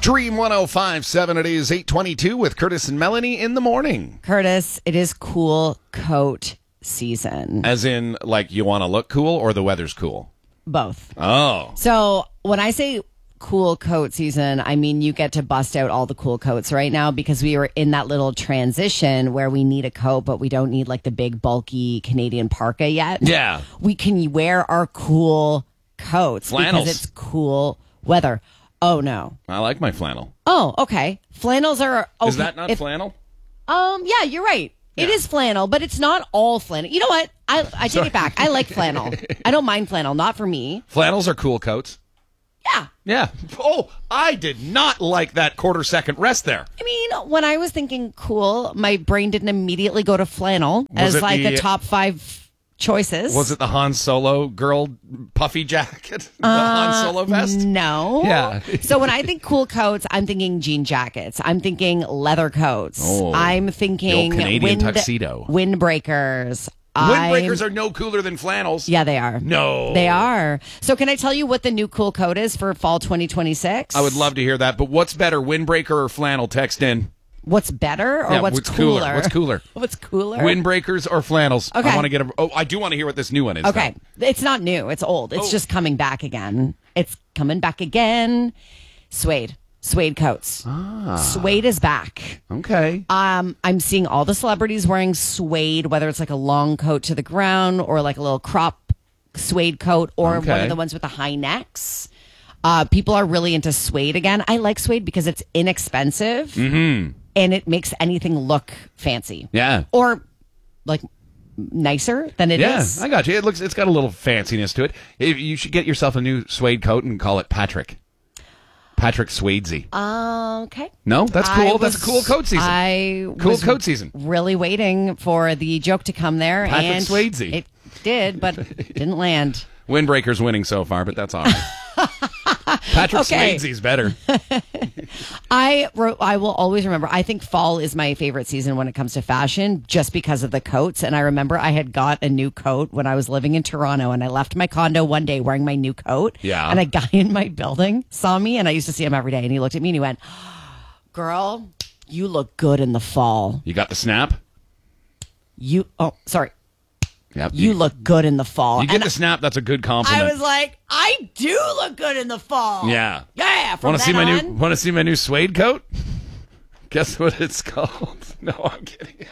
Dream 105.7. It is 8:22 with Curtis and Melanie in the morning. Curtis, it is cool coat season. As in, like, you want to look cool or the weather's cool? Both. Oh. So when I say cool coat season, I mean you get to bust out all the cool coats right now because we were in that little transition where we need a coat, but we don't need like the big bulky Canadian parka yet. Yeah. We can wear our cool coats Flannels. because it's cool weather. Oh, no. I like my flannel. Oh, okay. Flannels are... Okay. Is that not flannel? Yeah, you're right. It is flannel, but it's not all flannel. You know what? I take it back. I like flannel. I don't mind flannel. Not for me. Flannels are cool coats. Yeah. Yeah. Oh, I did not like that quarter-second rest there. I mean, when I was thinking cool, my brain didn't immediately go to flannel Was as it like the- a top 5 choices. Was it the Han Solo girl puffy jacket? The Han Solo vest? No. Yeah. So when I think cool coats, I'm thinking jean jackets. I'm thinking leather coats. Oh, I'm thinking the old Canadian tuxedo. Windbreakers. Windbreakers are no cooler than flannels. Yeah, they are. No. They are. So can I tell you what the new cool coat is for fall 2026? I would love to hear that, but what's better, windbreaker or flannel? Text in. What's better or Yeah, what's cooler? What's cooler? What's cooler? Windbreakers or flannels? Okay. I want to get I do want to hear what this new one is. Okay. though. It's not new. It's old. It's just coming back again. It's coming back again. Suede. Suede coats. Suede is back. Okay. I'm seeing all the celebrities wearing suede, whether it's like a long coat to the ground or like a little crop suede coat or one Okay. of the ones with the high necks. People are really into suede again. I like suede because it's inexpensive and it makes anything look fancy. Yeah. Or like nicer than it is. Yeah, I got you. It's got a little fanciness to it. You should get yourself a new suede coat and call it Patrick. Patrick Swayze. Okay. No, that's cool. That's a cool coat season. I Cool was coat season. really waiting for the joke to come there. Patrick and Swayze. It did, but didn't land. Windbreaker's winning so far, but that's all right. Patrick Okay. Swayze's better. I will always remember. I think fall is my favorite season when it comes to fashion, just because of the coats. And I remember I had got a new coat when I was living in Toronto, and I left my condo one day wearing my new coat. Yeah. And a guy in my building saw me, and I used to see him every day, and he looked at me and he went, "Girl, you look good in the fall. You got the snap? Sorry. Yep. You look good in the fall." You get And the snap, that's a good compliment. I was like, I do look good in the fall. Yeah. Yeah. From Want to then see on, want to see my new suede coat? Guess what it's called? No, I'm kidding.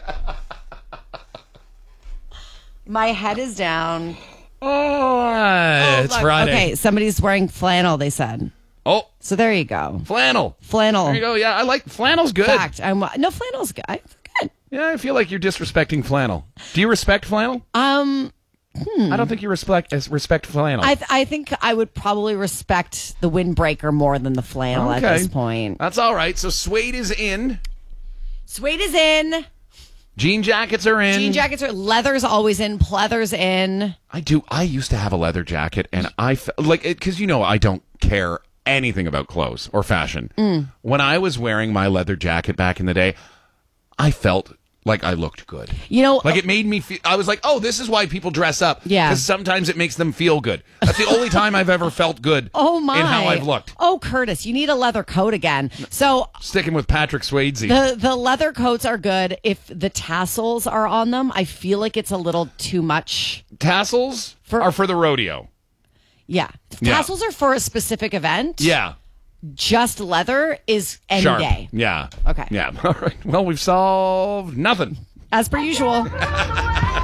my head is down. It's Look, Friday. Okay, somebody's wearing flannel, they said. Oh, So there you go. flannel. Flannel. There you go. Yeah, I like flannel's good. Fact. No, flannel's good. Good. Yeah, I feel like you're disrespecting flannel. Do you respect flannel? I don't think you respect flannel. I think I would probably respect the windbreaker more than the flannel at Okay. this point. That's all right. So suede is in. Suede is in. Jean jackets are in. Jean jackets are. Leather's always in. Pleather's in. I used to have a leather jacket, and because I don't care anything about clothes or fashion. When I was wearing my leather jacket back in the day, I felt like I looked good. You know, Like it made me feel, I was like, oh, this is why people dress up. Yeah. Because sometimes it makes them feel good. That's the only time I've ever felt good oh my. in how I've looked. Oh, Curtis, you need a leather coat again. So Sticking with Patrick Swayze. the leather coats are good. If the tassels are on them, I feel like it's a little too much. Tassels are for the rodeo. Yeah. Yeah. Tassels are for a specific event. Yeah. Just leather is any Sharp. day. Yeah. Okay. Yeah. All right. Well, we've solved nothing. As per usual.